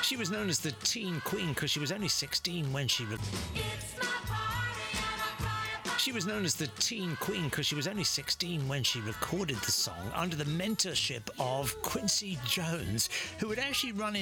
She was known as the Teen Queen because she was only 16 when she She was known as the Teen Queen because she was only 16 when she recorded the song under the mentorship of Quincy Jones, who had actually run